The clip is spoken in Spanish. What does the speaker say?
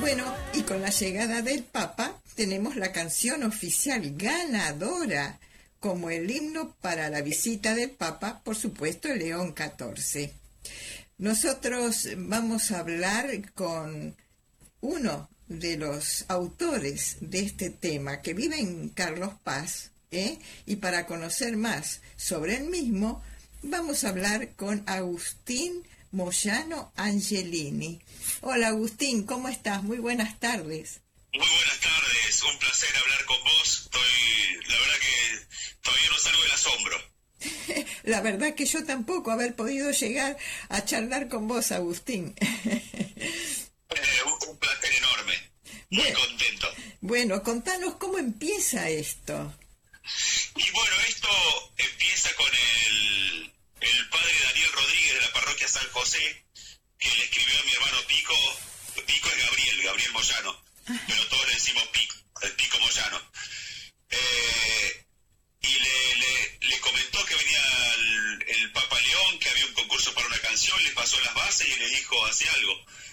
Bueno, y con la llegada del Papa tenemos la canción oficial ganadora como el himno para la visita del Papa, por supuesto, el León XIV. Nosotros vamos a hablar con uno de los autores de este tema que vive en Carlos Paz, y para conocer más sobre el mismo, vamos a hablar con Agustín Moyano Angelini. Hola Agustín, ¿cómo estás? Muy buenas tardes. Muy buenas tardes, un placer hablar con vos. La verdad que todavía no salgo del asombro. La verdad que yo tampoco haber podido llegar a charlar con vos, Agustín. Un placer enorme, muy contento. Bueno, contanos cómo empieza esto. Y bueno, esto empieza con el padre Daniel Rodríguez de la parroquia San José, que le escribió a mi hermano Pico. Pico es Gabriel Moyano, pero todos le decimos Pico, el Pico Moyano. Y le comentó que venía el Papa León, que había un concurso para una canción, le pasó las bases y le dijo, hace algo.